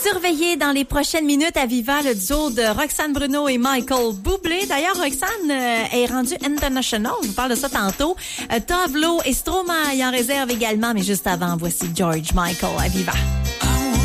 surveiller dans les prochaines minutes à Viva le duo de Roxane Bruno et Michael Bublé. D'ailleurs, Roxane est rendue international. Je vous parle de ça tantôt. Tove Lo et Stromae en réserve également. Mais juste avant, voici George Michael à Viva.